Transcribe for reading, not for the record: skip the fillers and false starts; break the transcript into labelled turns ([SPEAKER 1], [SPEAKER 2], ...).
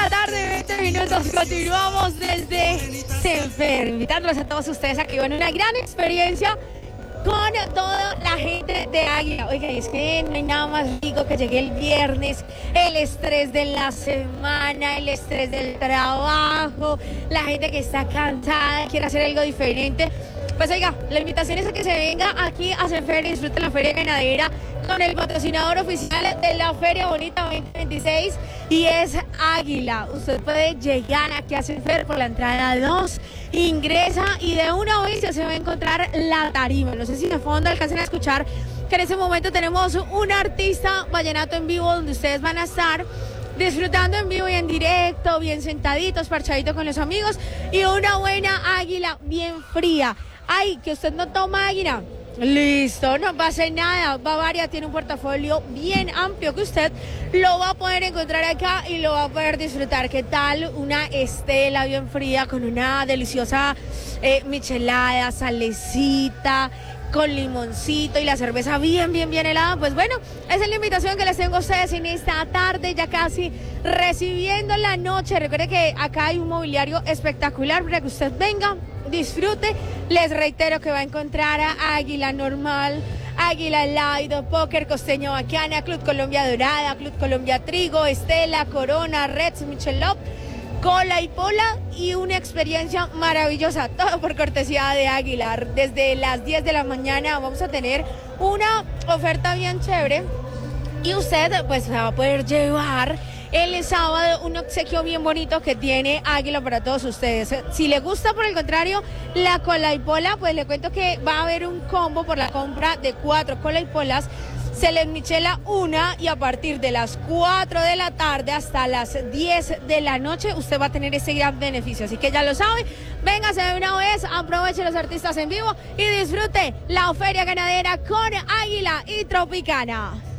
[SPEAKER 1] la tarde, 20 minutos. Continuamos desde Senfer, invitándolos a todos ustedes a que vivan una gran experiencia con toda la gente de Águila. Oiga, es que no hay nada más rico que llegue el viernes, el estrés de la semana, el estrés del trabajo, la gente que está cansada, quiere hacer algo diferente. Pues oiga, la invitación es a que se venga aquí a Senfer y disfrute la Feria Ganadera con el patrocinador oficial de la Feria Bonita 2026 y es Águila. Usted puede llegar aquí a Senfer por la entrada 2, ingresa y de una vez ya se va a encontrar la tarima. No sé si de fondo alcancen a escuchar que en ese momento tenemos un artista vallenato en vivo donde ustedes van a estar disfrutando en vivo y en directo, bien sentaditos, parchaditos con los amigos y una buena águila bien fría. Ay, que usted no toma águila. Listo, no pasa nada. Bavaria tiene un portafolio bien amplio que usted lo va a poder encontrar acá y lo va a poder disfrutar. ¿Qué tal? Una estela bien fría con una deliciosa michelada, salecita, con limoncito y la cerveza bien helada. Pues bueno, esa es la invitación que les tengo a ustedes en esta tarde, ya casi recibiendo la noche. Recuerde que acá hay un mobiliario espectacular para que usted venga, disfrute. Les reitero que va a encontrar a Águila Normal, Águila Light, Póker, Costeño Bacana, Club Colombia Dorada, Club Colombia Trigo, Estela, Corona, Reds, Michelob, Cola y Pola y una experiencia maravillosa, todo por cortesía de Águila. Desde las 10 de la mañana vamos a tener una oferta bien chévere y usted pues se va a poder llevar el sábado un obsequio bien bonito que tiene Águila para todos ustedes. Si le gusta, por el contrario, la cola y pola, pues le cuento que va a haber un combo por la compra de 4 cola y polas. Se les michela una y a partir de las 4 de la tarde hasta las 10 de la noche usted va a tener ese gran beneficio. Así que ya lo sabe, véngase de una vez, aproveche los artistas en vivo y disfrute la Feria Ganadera con Águila y Tropicana.